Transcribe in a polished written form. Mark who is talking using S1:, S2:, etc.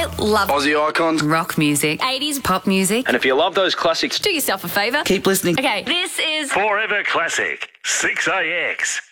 S1: love
S2: Aussie icons.
S1: rock music, 80s pop music.
S2: And if you love those classics,
S1: Do yourself a favour.
S3: Keep listening.
S1: Okay, this is
S4: Forever Classic 6AX.